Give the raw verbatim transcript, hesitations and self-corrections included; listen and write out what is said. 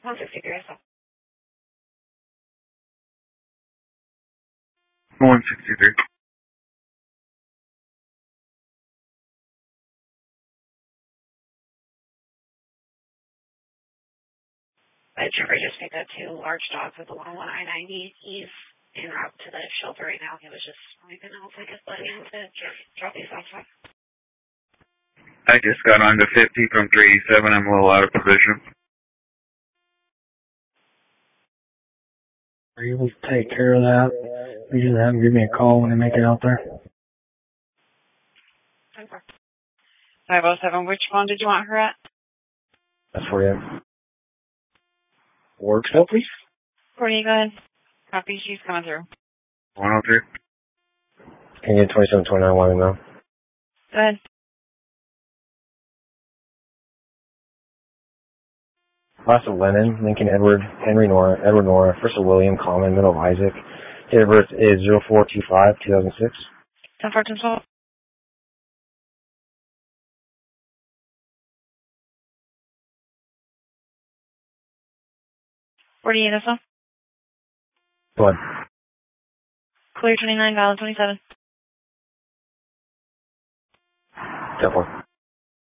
one sixty-three, so. one sixty-three. That Trevor just picked up two large dogs with a long one I ninety. He's en route to the shelter right now. He was just sleeping. Hopefully just letting him to drop these off. I just got on to fifty from three eighty-seven. I'm a little out of position. Are you able to take care of that? You just have them give me a call when they make it out there. five oh seven, which phone did you want her at? That's for you. Works out, please? Courtney, go ahead. Copy, she's coming through. one oh three. Can you get twenty-seven twenty-nine one now? Go ahead. Last of Lennon, Lincoln Edward, Henry Nora, Edward Nora, first of William, Common, middle of Isaac. Date of birth is zero four two five two thousand six. ten four ten twelve. forty-eight S L. Go ahead. Clear twenty-nine, valid twenty-seven. ten four.